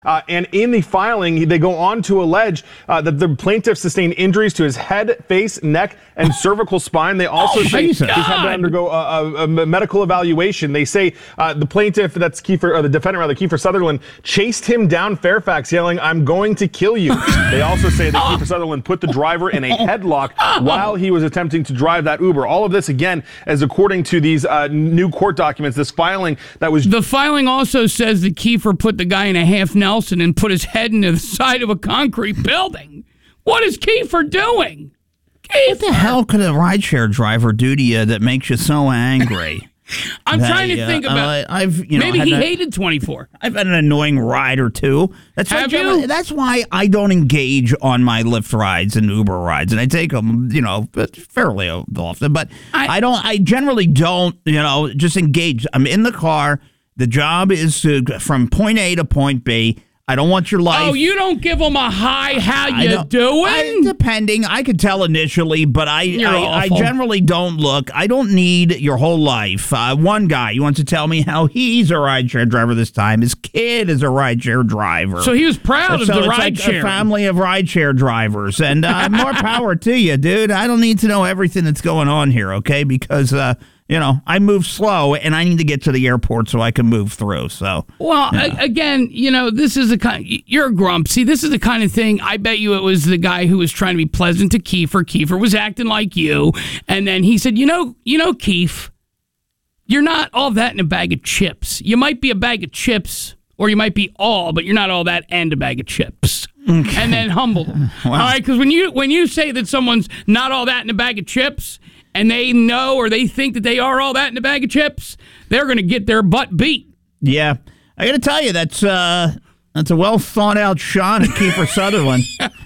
And in the filing, they go on to allege that the plaintiff sustained injuries to his head, face, neck, and cervical spine. They also say he's had to undergo a medical evaluation. They say the plaintiff, that's Kiefer, or the defendant rather, Kiefer Sutherland, chased him down Fairfax, yelling, "I'm going to kill you." They also say that Kiefer Sutherland put the driver in a headlock while he was attempting to drive that Uber. All of this, again, as according to these new court documents, this filing that was... The filing also says that Kiefer put the guy in a half Nelson and put his head into the side of a concrete building. What is Kiefer doing? What the hell could a rideshare driver do to you that makes you so angry? I'm trying to think about. Maybe he hated 24. I've had an annoying ride or two. That's why I don't engage on my Lyft rides and Uber rides, and I take them, fairly often. But I generally don't, just engage. I'm in the car. The job is from point A to point B. I don't want your life. Oh, you don't give them a hi, how you doing? Depending. I could tell initially, but I generally don't look. I don't need your whole life. One guy, he wants to tell me how he's a rideshare driver this time. His kid is a rideshare driver. So he was proud of the rideshare. Like a family of rideshare drivers. And more power to you, dude. I don't need to know everything that's going on here, okay? Because... I move slow, and I need to get to the airport so I can move through. So, again, this is the kind. You're a grump. See, this is the kind of thing. I bet you it was the guy who was trying to be pleasant to Kiefer. Kiefer was acting like you, and then he said, Keef, you're not all that in a bag of chips. You might be a bag of chips, or you might be all, but you're not all that and a bag of chips. Okay. And then humble them. Wow. All right, because when you say that someone's not all that in a bag of chips, and they know or they think that they are all that in a bag of chips, they're going to get their butt beat. Yeah. I got to tell you, that's a well thought out shot at Kiefer Sutherland.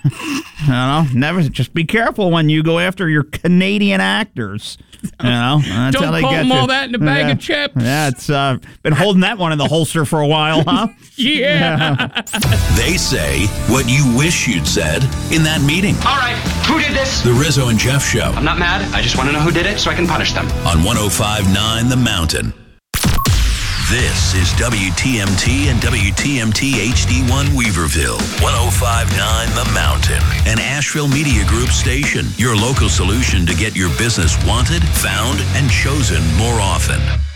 Never just be careful when you go after your Canadian actors. That's Don't how they call get them you. all that in a bag of chips. Yeah, it's been holding that one in the holster for a while, huh? Yeah. They say what you wish you'd said in that meeting. All right, who did this? The Rizzo and Jeff Show. I'm not mad. I just want to know who did it so I can punish them. On 105.9 The Mountain. This is WTMT and WTMT HD1 Weaverville, 105.9 The Mountain, an Asheville Media Group station, your local solution to get your business wanted, found, and chosen more often.